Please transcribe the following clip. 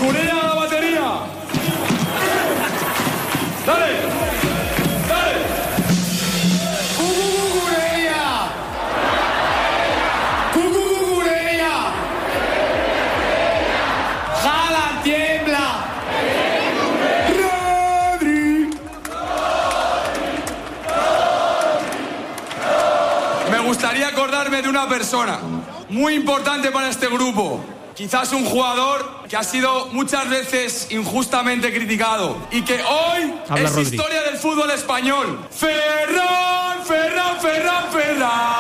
Cucurella a la batería. Dale. Dale. Cucurella. Cucurella. Jala, tiembla. Rodri. Me gustaría acordarme de una persona muy importante para este grupo. Quizás un jugador que ha sido muchas veces injustamente criticado y que hoy es historia del fútbol español. Ferran, Ferran, Ferran, Ferran.